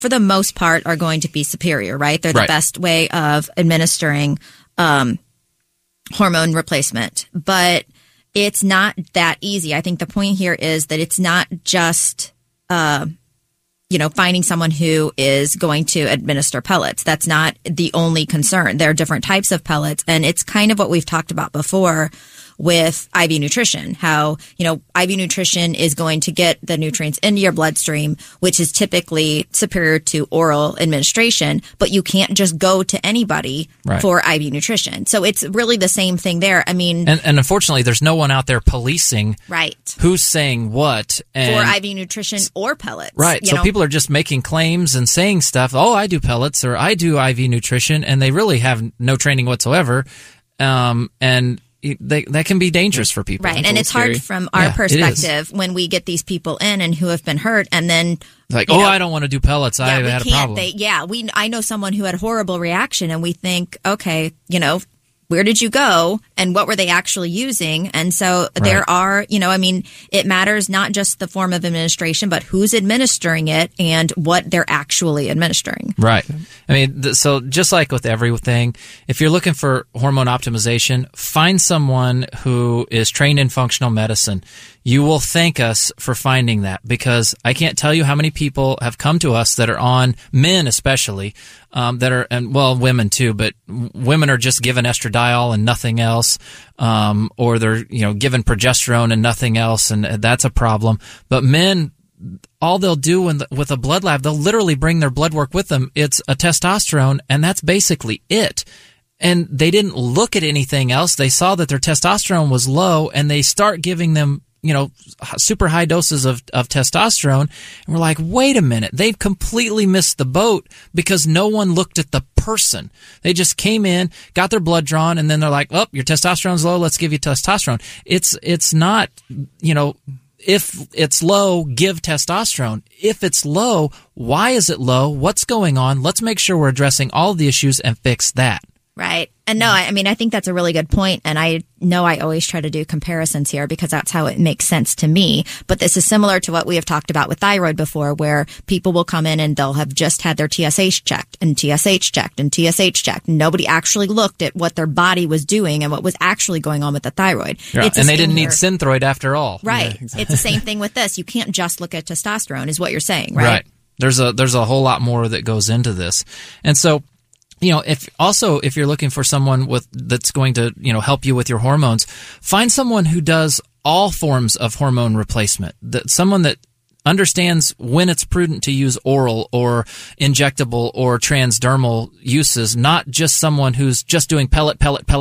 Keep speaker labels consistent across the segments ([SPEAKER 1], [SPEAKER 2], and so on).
[SPEAKER 1] for the most part, are going to be superior, right? They're the best way of administering hormone replacement. But it's not that easy. I think the point here is that it's not just, finding someone who is going to administer pellets. That's not the only concern. There are different types of pellets, and it's kind of what we've talked about before with IV nutrition, how, IV nutrition is going to get the nutrients into your bloodstream, which is typically superior to oral administration, but you can't just go to anybody for IV nutrition. So it's really the same thing there. I mean,
[SPEAKER 2] and unfortunately, there's no one out there policing who's saying what
[SPEAKER 1] for IV nutrition or pellets.
[SPEAKER 2] Right. So people are just making claims and saying stuff. Oh, I do pellets or I do IV nutrition, and they really have no training whatsoever. And that can be dangerous for people.
[SPEAKER 1] Right. And it's hard from our perspective when we get these people in and who have been hurt, and then
[SPEAKER 2] I don't want to do pellets. I had a problem.
[SPEAKER 1] I know someone who had a horrible reaction, and we think, okay, where did you go and what were they actually using? And so there are, it matters not just the form of administration, but who's administering it and what they're actually administering.
[SPEAKER 2] Right. I mean, so just like with everything, if you're looking for hormone optimization, find someone who is trained in functional medicine. You will thank us for finding that, because I can't tell you how many people have come to us that are on, men especially, that are, and well, women too, but women are just given estradiol and nothing else, or they're, given progesterone and nothing else, and that's a problem. But men, all they'll do with a blood lab, they'll literally bring their blood work with them. It's a testosterone, and that's basically it. And they didn't look at anything else. They saw that their testosterone was low, and they start giving them super high doses of testosterone. And we're like, wait a minute, they've completely missed the boat, because no one looked at the person. They just came in, got their blood drawn, and then they're like, oh, your testosterone's low, let's give you testosterone. It's not, if it's low, give testosterone. If it's low, why is it low? What's going on? Let's make sure we're addressing all of the issues and fix that.
[SPEAKER 1] Right. And no, I mean, I think that's a really good point. And I know I always try to do comparisons here because that's how it makes sense to me. But this is similar to what we have talked about with thyroid before, where people will come in and they'll have just had their TSH checked and TSH checked and TSH checked. And nobody actually looked at what their body was doing and what was actually going on with the thyroid.
[SPEAKER 2] Yeah. And they didn't need Synthroid after all.
[SPEAKER 1] Right. Yeah, exactly. It's the same thing with this. You can't just look at testosterone is what you're saying, right?
[SPEAKER 2] Right. There's a whole lot more that goes into this. And so, if you're looking for someone that's going to, help you with your hormones, find someone who does all forms of hormone replacement. Someone that understands when it's prudent to use oral or injectable or transdermal uses, not just someone who's just doing pellet.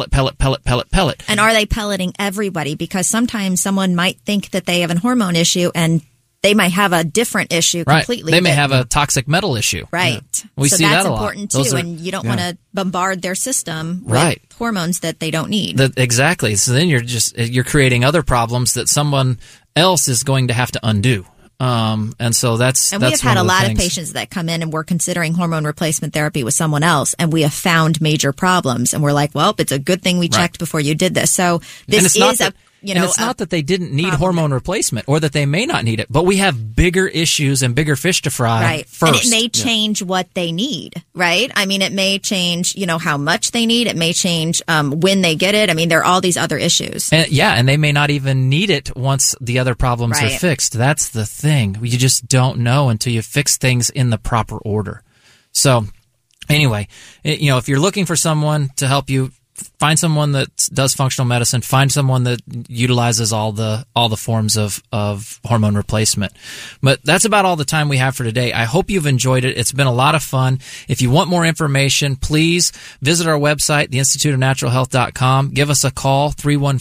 [SPEAKER 1] And are they pelleting everybody? Because sometimes someone might think that they have a hormone issue and they might have a different issue completely.
[SPEAKER 2] Right. They may have a toxic metal issue.
[SPEAKER 1] Right.
[SPEAKER 2] Yeah. We see that a lot.
[SPEAKER 1] So that's important too, and you don't want to bombard their system with hormones that they don't need.
[SPEAKER 2] Exactly. So then you're creating other problems that someone else is going to have to undo. And so that's
[SPEAKER 1] we have had a lot of patients that come in and we're considering hormone replacement therapy with someone else, and we have found major problems, and we're like, well, it's a good thing we checked before you did this. So this is
[SPEAKER 2] and it's not that they didn't need hormone replacement or that they may not need it, but we have bigger issues and bigger fish to fry first.
[SPEAKER 1] And it may change what they need, right? I mean, it may change, how much they need. It may change when they get it. I mean, there are all these other issues.
[SPEAKER 2] And they may not even need it once the other problems are fixed. That's the thing. You just don't know until you fix things in the proper order. So anyway, if you're looking for someone to help you, find someone that does functional medicine. Find someone that utilizes all the forms of hormone replacement. But that's about all the time we have for today. I hope you've enjoyed it. It's been a lot of fun. If you want more information, please visit our website, theinstituteofnaturalhealth.com. Give us a call,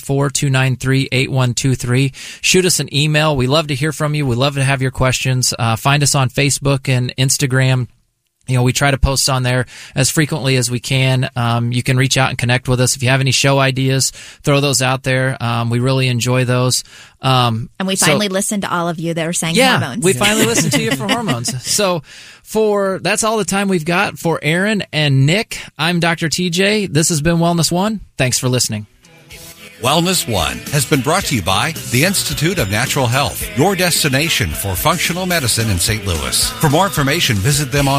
[SPEAKER 2] 314-293-8123. Shoot us an email. We love to hear from you. We love to have your questions. Find us on Facebook and Instagram. We try to post on there as frequently as we can. You can reach out and connect with us. If you have any show ideas, throw those out there. We really enjoy those.
[SPEAKER 1] And we finally listened to all of you that are saying hormones.
[SPEAKER 2] We finally listened to you for hormones. So that's all the time we've got. For Aaron and Nick, I'm Dr. TJ. This has been Wellness One. Thanks for listening.
[SPEAKER 3] Wellness One has been brought to you by the Institute of Natural Health, your destination for functional medicine in St. Louis. For more information, visit them on